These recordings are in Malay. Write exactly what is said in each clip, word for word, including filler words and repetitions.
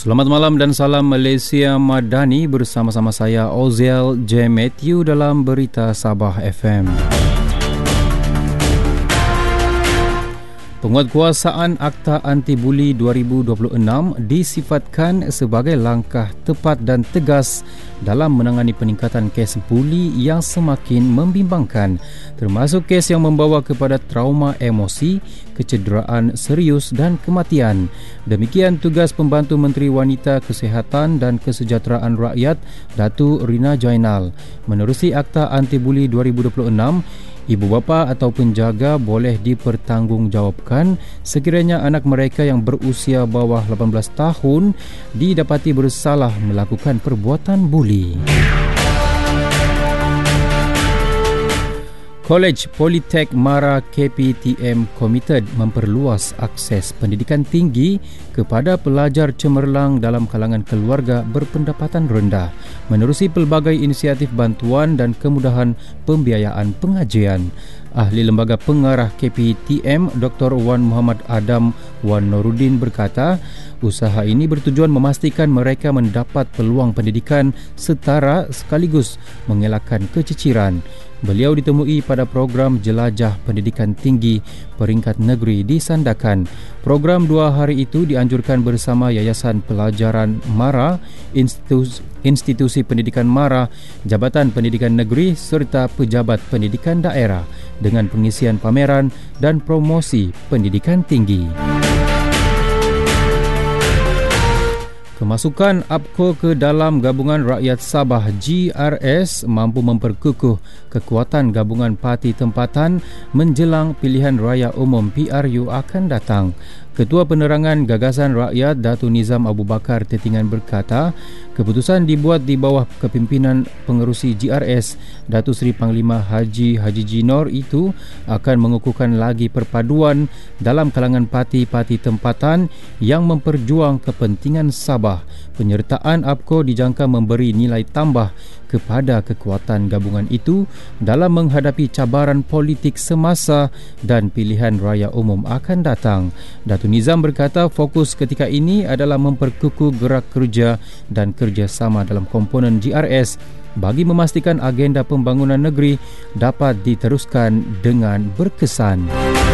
Selamat malam dan salam Malaysia Madani, bersama-sama saya Oziel J. Matthew dalam Berita Sabah F M. Penguatkuasaan Akta Anti-Buli dua ribu dua puluh enam disifatkan sebagai langkah tepat dan tegas dalam menangani peningkatan kes buli yang semakin membimbangkan, termasuk kes yang membawa kepada trauma emosi, kecederaan serius dan kematian. Demikian tugas Pembantu Menteri Wanita, Kesihatan dan Kesejahteraan Rakyat, Datuk Rina Jainal. Menerusi Akta Anti-Buli dua ribu dua puluh enam, ibu bapa atau penjaga boleh dipertanggungjawabkan sekiranya anak mereka yang berusia bawah lapan belas tahun didapati bersalah melakukan perbuatan buli. Kolej Politek Mara K P T M Committed memperluas akses pendidikan tinggi kepada pelajar cemerlang dalam kalangan keluarga berpendapatan rendah, menerusi pelbagai inisiatif bantuan dan kemudahan pembiayaan pengajian. Ahli Lembaga Pengarah K P T M Doktor Wan Muhammad Adam Wan Noruddin berkata, usaha ini bertujuan memastikan mereka mendapat peluang pendidikan setara sekaligus mengelakkan keciciran. Beliau ditemui pada program Jelajah Pendidikan Tinggi peringkat negeri di Sandakan. Program dua hari itu dianjurkan bersama Yayasan Pelajaran Mara, Institusi, Institusi Pendidikan Mara, Jabatan Pendidikan Negeri serta Pejabat Pendidikan Daerah dengan pengisian pameran dan promosi pendidikan tinggi. Kemasukan A P C O ke dalam Gabungan Rakyat Sabah G R S mampu memperkukuh kekuatan gabungan parti tempatan menjelang pilihan raya umum P R U akan datang. Ketua Penerangan Gagasan Rakyat Datuk Nizam Abu Bakar Tetingan berkata, keputusan dibuat di bawah kepimpinan pengerusi G R S Datuk Seri Panglima Haji Haji Jinor itu akan mengukuhkan lagi perpaduan dalam kalangan parti-parti tempatan yang memperjuang kepentingan Sabah. Penyertaan A P C O dijangka memberi nilai tambah kepada kekuatan gabungan itu dalam menghadapi cabaran politik semasa dan pilihan raya umum akan datang. Datuk Nizam berkata fokus ketika ini adalah memperkukuh gerak kerja dan kerjasama dalam komponen G R S bagi memastikan agenda pembangunan negeri dapat diteruskan dengan berkesan.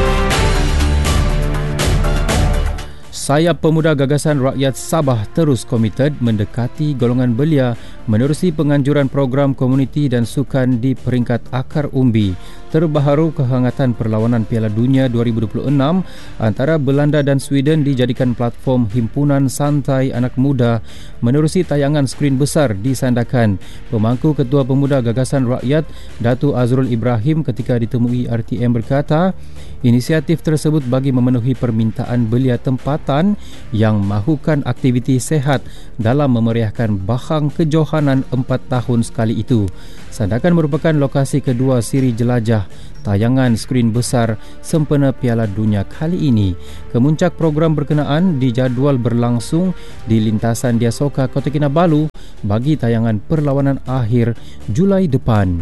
Sayap Pemuda Gagasan Rakyat Sabah terus komited mendekati golongan belia menerusi penganjuran program komuniti dan sukan di peringkat akar umbi. Terbaharu kehangatan perlawanan Piala Dunia dua ribu dua puluh enam antara Belanda dan Sweden dijadikan platform himpunan santai anak muda menerusi tayangan skrin besar di Sandakan. Pemangku Ketua Pemuda Gagasan Rakyat Datuk Azrul Ibrahim ketika ditemui R T M berkata, inisiatif tersebut bagi memenuhi permintaan belia tempatan yang mahukan aktiviti sehat dalam memeriahkan bahang kejohanan empat tahun sekali itu. Sandakan merupakan lokasi kedua siri jelajah tayangan skrin besar sempena Piala Dunia kali ini. Kemuncak program berkenaan dijadual berlangsung di lintasan Diasoka Kota Kinabalu bagi tayangan perlawanan akhir Julai depan.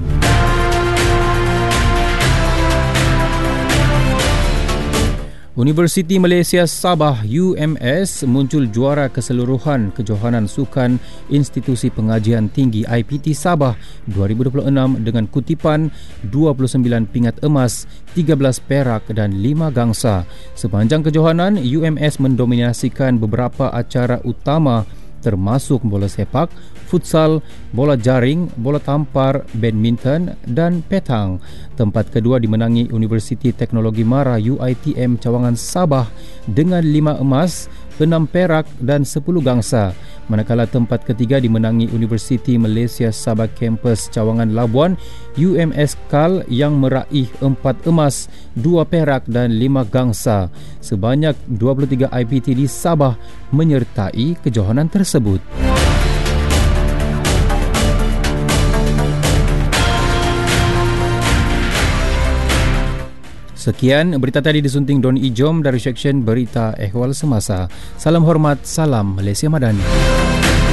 Universiti Malaysia Sabah U M S muncul juara keseluruhan kejohanan sukan Institusi Pengajian Tinggi I P T Sabah dua ribu dua puluh enam dengan kutipan dua puluh sembilan pingat emas, tiga belas perak dan lima gangsa. Sepanjang kejohanan, U M S mendominasikan beberapa acara utama termasuk bola sepak, futsal, bola jaring, bola tampar, badminton dan petang. Tempat kedua dimenangi Universiti Teknologi Mara U I T M Cawangan Sabah dengan lima emas, enam perak dan sepuluh gangsa. Manakala tempat ketiga dimenangi Universiti Malaysia Sabah Kampus Cawangan Labuan U M S Kal yang meraih empat emas, dua perak dan lima gangsa. Sebanyak dua puluh tiga I P T di Sabah menyertai kejohanan tersebut. Sekian berita tadi disunting Don Ijom dari seksyen Berita Ehwal Semasa. Salam hormat, salam Malaysia Madani.